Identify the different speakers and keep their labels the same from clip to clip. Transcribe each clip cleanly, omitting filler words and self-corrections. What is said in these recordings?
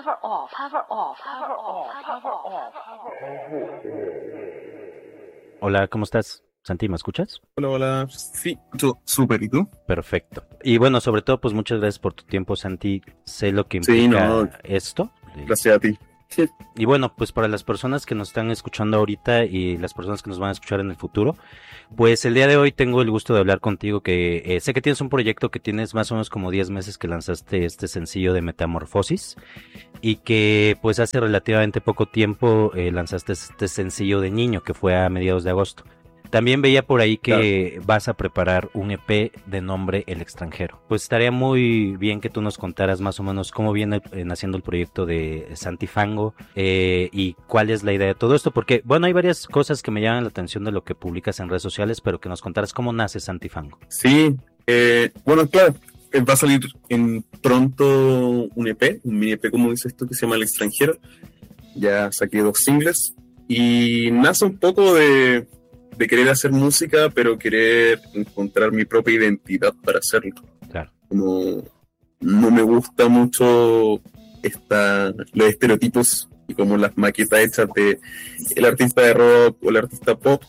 Speaker 1: Power off. Power off. Power off. Power off.
Speaker 2: Hola, ¿cómo estás? Santi, ¿me escuchas?
Speaker 3: Hola, hola. Sí, súper. ¿Y tú?
Speaker 2: Perfecto. Y bueno, sobre todo, pues muchas gracias por tu tiempo, Santi. Sé lo que
Speaker 3: Sí,
Speaker 2: implica
Speaker 3: no,
Speaker 2: esto.
Speaker 3: gracias a ti.
Speaker 2: Y bueno, pues para las personas que nos están escuchando ahorita y las personas que nos van a escuchar en el futuro, pues el día de hoy tengo el gusto de hablar contigo que sé que tienes un proyecto que tienes más o menos como 10 meses que lanzaste este sencillo de Metamorfosis y que pues hace relativamente poco tiempo lanzaste este sencillo de Niño que fue a mediados de agosto. También veía por ahí que vas a preparar un EP de nombre El Extranjero. Pues estaría muy bien que tú nos contaras más o menos cómo viene naciendo el proyecto de Santifango y cuál es la idea de todo esto. Porque, bueno, hay varias cosas que me llaman la atención de lo que publicas en redes sociales, pero que nos contaras cómo nace Santifango.
Speaker 3: Sí, bueno, claro, va a salir en pronto un EP, un mini EP, como dices tú, que se llama El Extranjero. Ya saqué 2 singles y nace un poco de querer hacer música, pero querer encontrar mi propia identidad para hacerlo.
Speaker 2: Claro.
Speaker 3: Como no me gusta mucho los estereotipos y como las maquetas hechas de el artista de rock o el artista pop,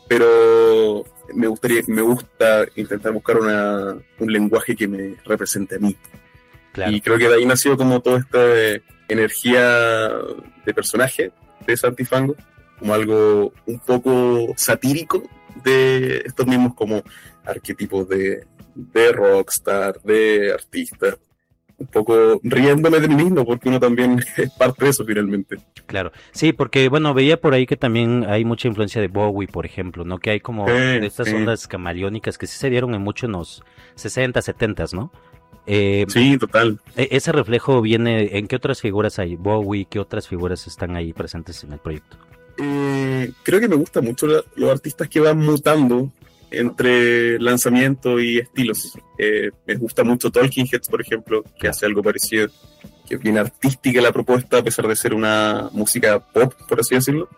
Speaker 3: pero me gusta intentar buscar un lenguaje que me represente a mí.
Speaker 2: Claro.
Speaker 3: Y creo que de ahí nació como toda esta energía de personaje de Santifango, como algo un poco satírico de estos mismos como arquetipos de rockstar, de artista, un poco riéndome de mí mismo porque uno también es parte de eso finalmente.
Speaker 2: Claro, sí, porque bueno, veía por ahí que también hay mucha influencia de Bowie, por ejemplo, ¿no? Que hay como de estas ondas camaleónicas que sí se dieron en mucho en los 60, 70, ¿no?
Speaker 3: Sí, total.
Speaker 2: Ese reflejo viene, ¿en qué otras figuras hay? Bowie, ¿qué otras figuras están ahí presentes en el proyecto?
Speaker 3: Creo que me gustan mucho los artistas que van mutando entre lanzamiento y estilos. Me gusta mucho Talking Heads, por ejemplo, que hace algo parecido, que es bien artística la propuesta, a pesar de ser una música pop, por así decirlo.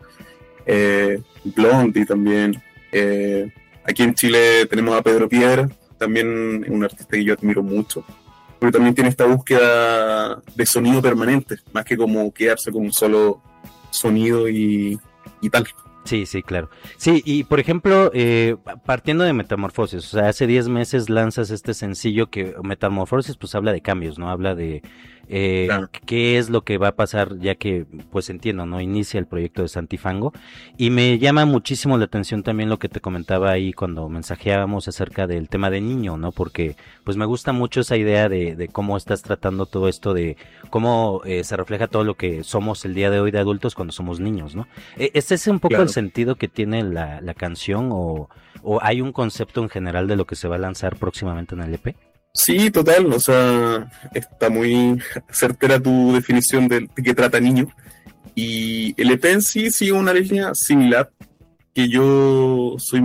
Speaker 3: Blondie también. Aquí en Chile tenemos a Pedro Piedra, también un artista que yo admiro mucho, porque también tiene esta búsqueda de sonido permanente, más que como quedarse con un solo sonido y tal.
Speaker 2: Sí, sí, claro. Sí, y por ejemplo, partiendo de Metamorfosis, o sea, hace 10 meses lanzas este sencillo que Metamorfosis pues habla de cambios, ¿no? Habla de
Speaker 3: Claro.
Speaker 2: qué es lo que va a pasar ya que, pues entiendo, ¿no? Inicia el proyecto de Santifango y me llama muchísimo la atención también lo que te comentaba ahí cuando mensajeábamos acerca del tema de niño, ¿no? Porque pues me gusta mucho esa idea de cómo estás tratando todo esto, de cómo se refleja todo lo que somos el día de hoy de adultos cuando somos niños, ¿no? ¿Este es un poco
Speaker 3: Claro.
Speaker 2: el sentido que tiene la canción o hay un concepto en general de lo que se va a lanzar próximamente en el EP?
Speaker 3: Sí, total, o sea, está muy certera tu definición de qué trata Niño. Y el EP en sí sigue una línea similar, que yo soy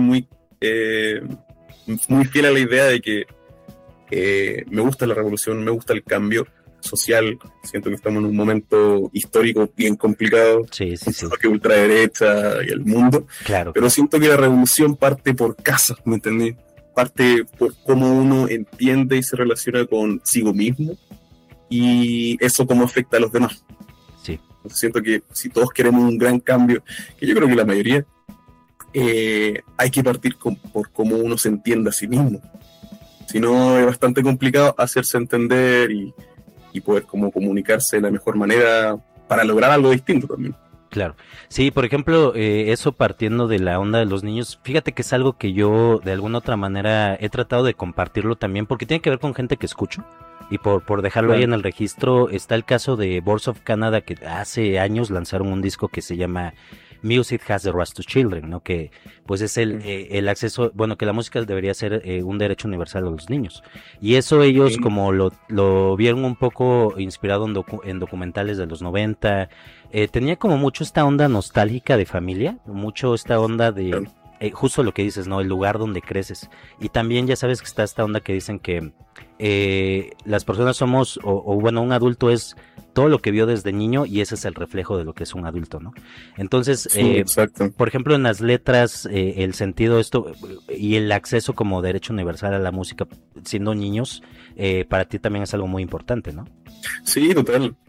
Speaker 3: muy fiel a la idea de que me gusta la revolución, me gusta el cambio social. Siento que estamos en un momento histórico bien complicado,
Speaker 2: Sí, sí, sí.
Speaker 3: que ultraderecha y el mundo,
Speaker 2: Claro.
Speaker 3: pero siento que la revolución parte por casa, ¿me entendí? Parte por cómo uno entiende y se relaciona consigo mismo y eso cómo afecta a los demás.
Speaker 2: Sí.
Speaker 3: Entonces siento que si todos queremos un gran cambio, que yo creo que la mayoría, hay que partir por cómo uno se entiende a sí mismo. Si no, es bastante complicado hacerse entender y poder como comunicarse de la mejor manera para lograr algo distinto también.
Speaker 2: Claro. Sí, por ejemplo, eso partiendo de la onda de los niños, fíjate que es algo que yo de alguna otra manera he tratado de compartirlo también, porque tiene que ver con gente que escucho, y por dejarlo ahí en el registro, está el caso de Boards of Canada, que hace años lanzaron un disco que se llama Music Has the Right to Children, ¿no? Que pues es el acceso, bueno, que la música debería ser un derecho universal a los niños. Y eso ellos como lo vieron un poco inspirado en documentales de los 90, tenía como mucho esta onda nostálgica de familia, mucho esta onda de justo lo que dices, ¿no? El lugar donde creces. Y también ya sabes que está esta onda que dicen que las personas somos, o bueno, un adulto es todo lo que vio desde niño y ese es el reflejo de lo que es un adulto, ¿no? Entonces,
Speaker 3: Sí, exacto.
Speaker 2: por ejemplo, en las letras, el sentido de esto y el acceso como derecho universal a la música siendo niños, para ti también es algo muy importante, ¿no?
Speaker 3: Sí, total.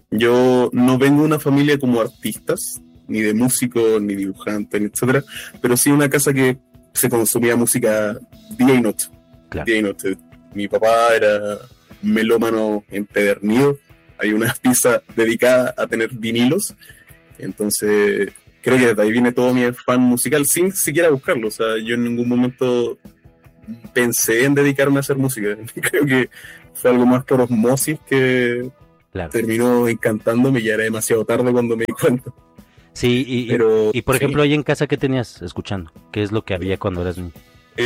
Speaker 3: Yo no vengo de una familia como artistas, ni de músicos, ni dibujantes, ni etcétera, pero sí una casa que se consumía música día y noche.
Speaker 2: Claro.
Speaker 3: Día y noche. Mi papá era melómano empedernido. Hay una pieza dedicada a tener vinilos. Entonces, creo que de ahí viene todo mi fan musical sin siquiera buscarlo. O sea, yo en ningún momento pensé en dedicarme a hacer música. Creo que fue algo más por osmosis que
Speaker 2: Claro.
Speaker 3: terminó encantándome y ya era demasiado tarde cuando me di cuenta.
Speaker 2: Sí,
Speaker 3: Pero,
Speaker 2: y por
Speaker 3: sí.
Speaker 2: ejemplo, ahí en casa, ¿qué tenías escuchando? ¿Qué es lo que había cuando eras niño?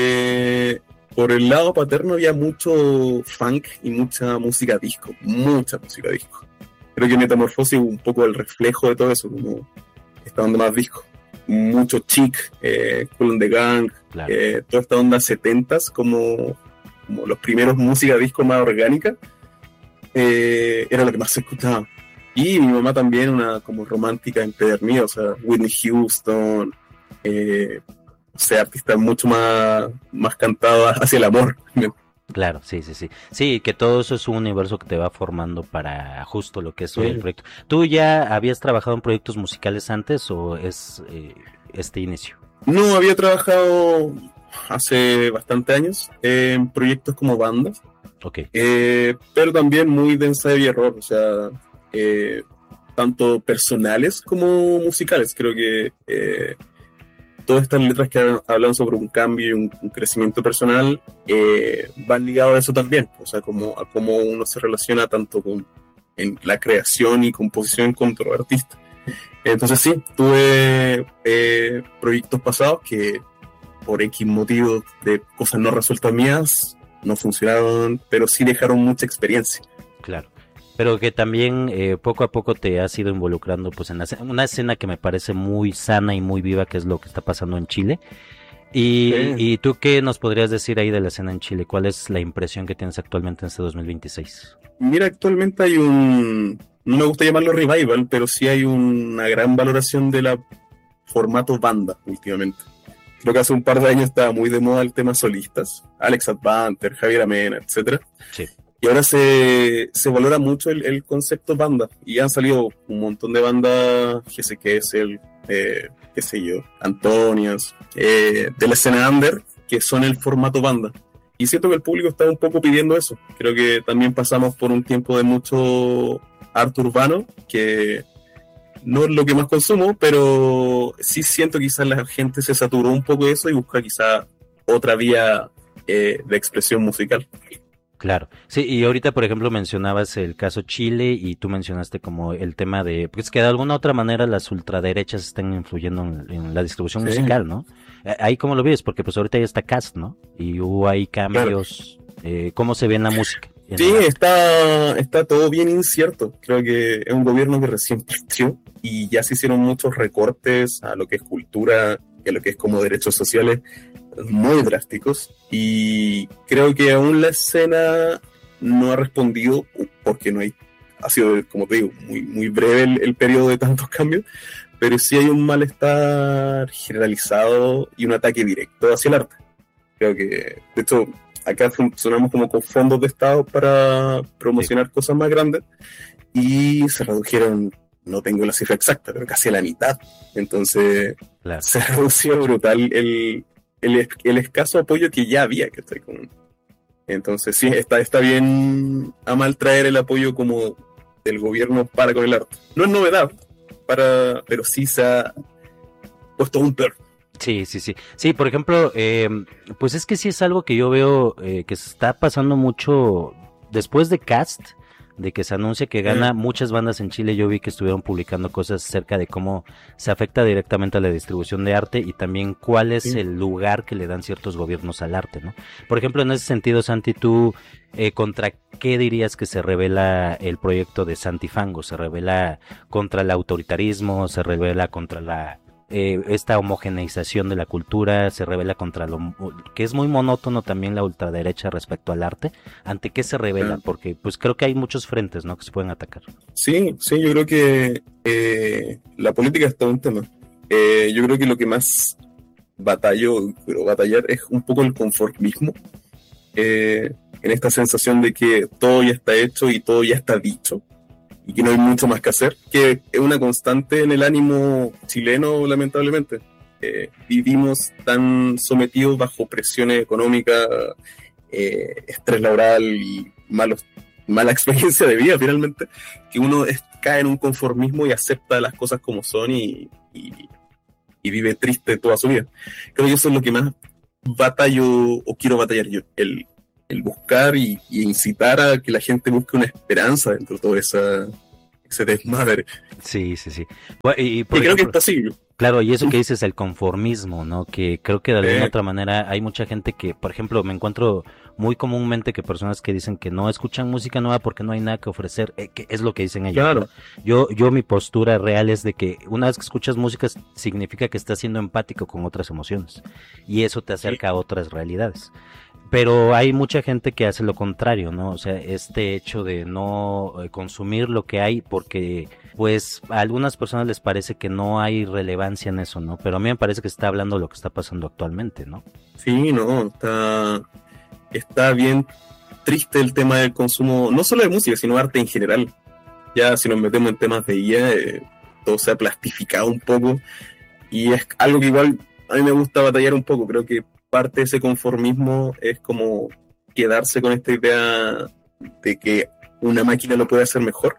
Speaker 3: Por el lado paterno había mucho funk y mucha música disco. Mucha música disco. Creo que Metamorfosis es un poco el reflejo de todo eso, como esta onda más disco. Mucho Chic, Kool and the Gang,
Speaker 2: Claro.
Speaker 3: toda esta onda 70s, como los primeros música disco más orgánica, era lo que más se escuchaba. Y mi mamá también, una como romántica empedernida, o sea, Whitney Houston, o sea, artistas mucho más cantados hacia el amor.
Speaker 2: Claro, sí, sí, sí. Sí, que todo eso es un universo que te va formando para justo lo que es hoy el
Speaker 3: Sí.
Speaker 2: proyecto. ¿Tú ya habías trabajado en proyectos musicales antes o es este inicio?
Speaker 3: No, había trabajado hace bastante años en proyectos como bandas,
Speaker 2: Ok,
Speaker 3: pero también muy de ensayo y error, o sea, tanto personales como musicales. Creo que todas estas letras que hablan sobre un cambio y un crecimiento personal van ligados a eso también, o sea, como a cómo uno se relaciona tanto en la creación y composición con otro artista. Entonces sí, tuve proyectos pasados que por X motivos de cosas no resueltas mías no funcionaron, pero sí dejaron mucha experiencia.
Speaker 2: claro. Pero que también poco a poco te has ido involucrando pues en una escena que me parece muy sana y muy viva, que es lo que está pasando en Chile.
Speaker 3: Sí.
Speaker 2: ¿Y tú qué nos podrías decir ahí de la escena en Chile? ¿Cuál es la impresión que tienes actualmente en este 2026?
Speaker 3: Mira, actualmente hay no me gusta llamarlo revival, pero sí hay una gran valoración de la formato banda últimamente. Creo que hace un par de años estaba muy de moda el tema solistas, Alex Advanter, Javier Amena, etcétera.
Speaker 2: Sí,
Speaker 3: Y ahora se valora mucho el concepto banda. Y han salido un montón de bandas, GC Kessel, qué sé yo, Antonias, de la escena under, que son el formato banda. Y siento que el público está un poco pidiendo eso. Creo que también pasamos por un tiempo de mucho arte urbano, que no es lo que más consumo, pero sí siento que quizás la gente se saturó un poco de eso y busca quizás otra vía de expresión musical.
Speaker 2: claro. Sí, y ahorita, por ejemplo, mencionabas el caso Chile y tú mencionaste como el tema de, pues que de alguna u otra manera las ultraderechas están influyendo en la distribución
Speaker 3: Sí.
Speaker 2: musical, ¿no? Ahí cómo lo ves, porque pues ahorita ya está Cast, ¿no? Y hubo ahí cambios. ¿Cómo se ve en la música?
Speaker 3: Sí, está todo bien incierto. Creo que es un gobierno que recién partió y ya se hicieron muchos recortes a lo que es cultura y a lo que es como derechos sociales muy drásticos. Y creo que aún la escena no ha respondido porque no hay, ha sido, como te digo, muy breve el periodo de tantos cambios, pero sí hay un malestar generalizado y un ataque directo hacia el arte. Creo que, de hecho, acá funcionamos como con fondos de Estado para promocionar cosas más grandes y se redujeron, no tengo la cifra exacta, pero casi a la mitad. Entonces
Speaker 2: Claro.
Speaker 3: se redució brutal el escaso apoyo que ya había. Que estoy con... Entonces sí, está bien a mal traer el apoyo como del gobierno para con el arte. No es novedad, pero sí se ha puesto un peor.
Speaker 2: Sí, sí, sí. Sí, por ejemplo, pues es que sí es algo que yo veo que se está pasando mucho después de Cast, de que se anuncia que gana muchas bandas en Chile. Yo vi que estuvieron publicando cosas acerca de cómo se afecta directamente a la distribución de arte y también cuál es el lugar que le dan ciertos gobiernos al arte, ¿no? Por ejemplo, en ese sentido, Santi, tú, ¿contra qué dirías que se revela el proyecto de Santi Fango? ¿Se revela contra el autoritarismo? ¿Se revela contra esta homogeneización de la cultura? ¿Se revela contra lo que es muy monótono también la ultraderecha respecto al arte? ¿Ante qué se revela? Porque pues creo que hay muchos frentes, ¿no?, que se pueden atacar.
Speaker 3: Sí, yo creo que la política es todo un tema. Yo creo que lo que más batallar es un poco el conformismo, en esta sensación de que todo ya está hecho y todo ya está dicho, y que no hay mucho más que hacer, que es una constante en el ánimo chileno, lamentablemente. Vivimos tan sometidos bajo presiones económicas, estrés laboral y mala experiencia de vida finalmente, que uno cae en un conformismo y acepta las cosas como son y vive triste toda su vida. Creo que eso es lo que más batallo o quiero batallar yo, el buscar y incitar a que la gente busque una esperanza dentro de todo ese desmadre.
Speaker 2: Sí. Bueno, y por
Speaker 3: creo que
Speaker 2: ejemplo,
Speaker 3: está así.
Speaker 2: claro, y eso que dices, el conformismo, ¿no? Que creo que de alguna otra manera hay mucha gente que, por ejemplo, me encuentro muy comúnmente que personas que dicen que no escuchan música nueva porque no hay nada que ofrecer, que es lo que dicen ellos.
Speaker 3: Claro.
Speaker 2: Yo mi postura real es de que una vez que escuchas música significa que estás siendo empático con otras emociones y eso te acerca a otras realidades. Pero hay mucha gente que hace lo contrario, ¿no? O sea, este hecho de no consumir lo que hay porque, pues, a algunas personas les parece que no hay relevancia en eso, ¿no? Pero a mí me parece que está hablando de lo que está pasando actualmente, ¿no?
Speaker 3: Sí, no, está bien triste el tema del consumo, no solo de música, sino arte en general. Ya si nos metemos en temas de IA, todo se ha plastificado un poco y es algo que igual a mí me gusta batallar un poco. Creo que parte de ese conformismo es como quedarse con esta idea de que una máquina lo puede hacer mejor,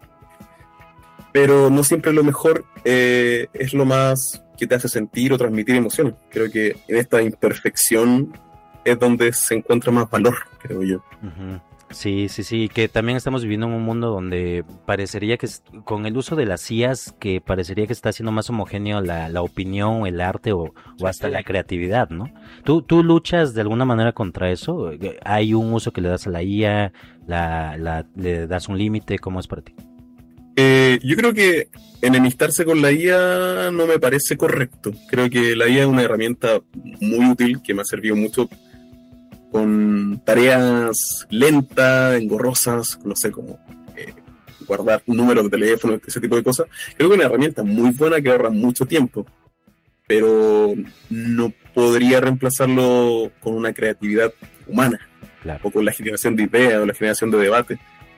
Speaker 3: pero no siempre lo mejor es lo más que te hace sentir o transmitir emociones. Creo que en esta imperfección es donde se encuentra más valor, creo yo.
Speaker 2: Uh-huh. Sí, que también estamos viviendo en un mundo donde parecería que con el uso de las IAs, que parecería que está haciendo más homogéneo la opinión, el arte o hasta la creatividad, ¿no? ¿Tú luchas de alguna manera contra eso? ¿Hay un uso que le das a la IA? ¿Le das un límite? ¿Cómo es para ti?
Speaker 3: Yo creo que enemistarse con la IA no me parece correcto. Creo que la IA es una herramienta muy útil que me ha servido mucho con tareas lentas, engorrosas, no sé, como guardar números de teléfono, ese tipo de cosas. Creo que es una herramienta muy buena que ahorra mucho tiempo, pero no podría reemplazarlo con una creatividad humana,
Speaker 2: claro,
Speaker 3: o con la generación de ideas o la generación de debate.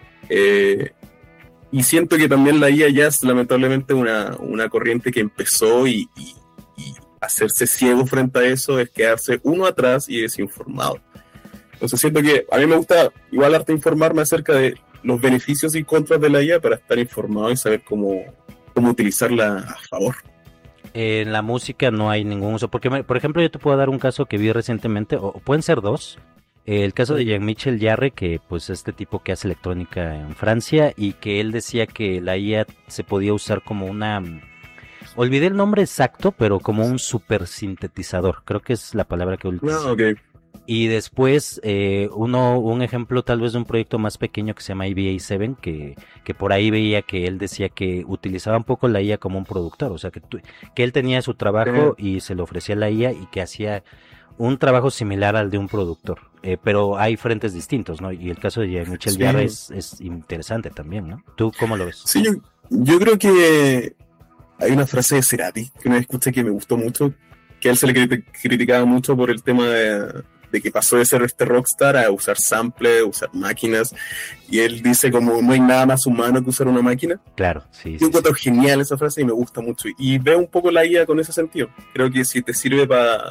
Speaker 3: Y siento que también la IA ya es lamentablemente una corriente que empezó y hacerse ciego frente a eso es quedarse uno atrás y desinformado. Entonces siento que a mí me gusta igual arte informarme acerca de los beneficios y contras de la IA para estar informado y saber cómo utilizarla a favor.
Speaker 2: En la música no hay ningún uso, porque por ejemplo yo te puedo dar un caso que vi recientemente, o pueden ser dos. El caso de Jean-Michel Jarre, que pues este tipo que hace electrónica en Francia y que él decía que la IA se podía usar como olvidé el nombre exacto, pero como un super sintetizador, creo que es la palabra que utilizó.
Speaker 3: Okay.
Speaker 2: Y después un ejemplo tal vez de un proyecto más pequeño que se llama IBA7, que por ahí veía que él decía que utilizaba un poco la IA como un productor, o sea que él tenía su trabajo y se le ofrecía a la IA y que hacía un trabajo similar al de un productor, pero hay frentes distintos, ¿no? Y el caso de Jean-Michel Jarre es interesante también, ¿no? ¿Tú cómo lo ves?
Speaker 3: Sí, yo creo que hay una frase de Cerati que una vez escuché que me gustó mucho, que a él se le criticaba mucho por el tema de que pasó de ser este rockstar a usar samples, usar máquinas, y él dice como no hay nada más humano que usar una máquina.
Speaker 2: Claro, sí.
Speaker 3: Yo encuentro genial esa frase y me gusta mucho, y veo un poco la IA con ese sentido. Creo que si te sirve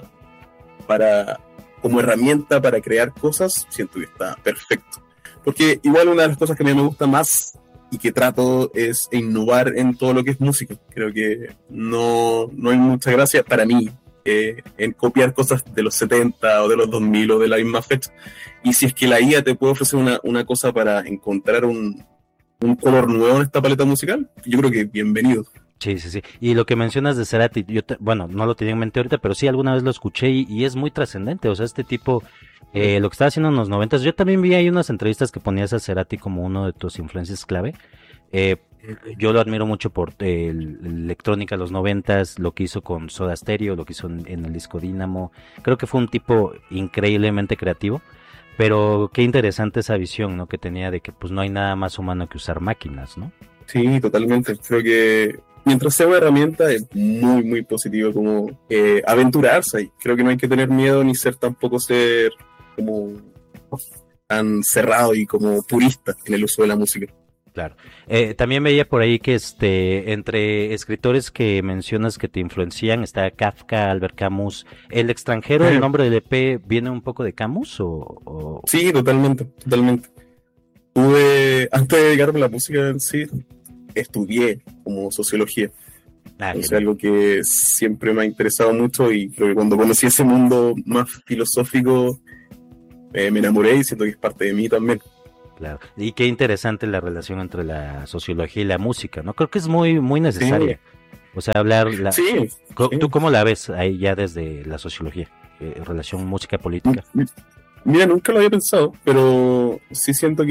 Speaker 3: como herramienta para crear cosas, siento que está perfecto. Porque igual una de las cosas que a mí me gusta más y que trato es innovar en todo lo que es música. Creo que no hay mucha gracia para mí en copiar cosas de los 70 o de los 2000 o de la misma fecha. Y si es que la IA te puede ofrecer una cosa para encontrar un color nuevo en esta paleta musical, yo creo que bienvenido.
Speaker 2: Sí. Y lo que mencionas de Cerati, bueno, no lo tenía en mente ahorita, pero sí alguna vez lo escuché y es muy trascendente. O sea, este tipo, lo que estaba haciendo en los 90s, yo también vi ahí unas entrevistas que ponías a Cerati como uno de tus influencias clave. Yo lo admiro mucho por electrónica de los 90s, lo que hizo con Soda Stereo, lo que hizo en el disco Dynamo. Creo que fue un tipo increíblemente creativo. Pero qué interesante esa visión, ¿no? Que tenía de que pues no hay nada más humano que usar máquinas, ¿no?
Speaker 3: Sí, totalmente. Creo que mientras sea una herramienta es muy, muy positivo como aventurarse ahí. Creo que no hay que tener miedo ni tampoco ser como tan cerrado y como purista en el uso de la música.
Speaker 2: Claro. También veía por ahí que entre escritores que mencionas que te influencian está Kafka, Albert Camus. ¿El extranjero, el nombre del EP, viene un poco de Camus o...?
Speaker 3: Sí, totalmente, totalmente. Antes de dedicarme a la música en sí, estudié como sociología. Es algo que siempre me ha interesado mucho y creo que cuando conocí ese mundo más filosófico me enamoré y siento que es parte de mí también.
Speaker 2: Claro. Y qué interesante la relación entre la sociología y la música, ¿no? Creo que es muy, muy necesaria. Sí. O sea, hablar...
Speaker 3: Sí.
Speaker 2: ¿Tú cómo la ves ahí ya desde la sociología? Relación música-política.
Speaker 3: Mira, nunca lo había pensado, pero sí siento que